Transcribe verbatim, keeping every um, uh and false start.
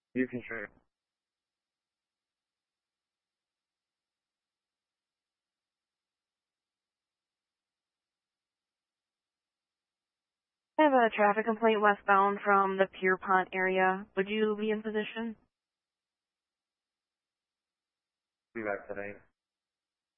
You can share. I have a traffic complaint westbound from the Pierpont area. Would you be in position? Be back today.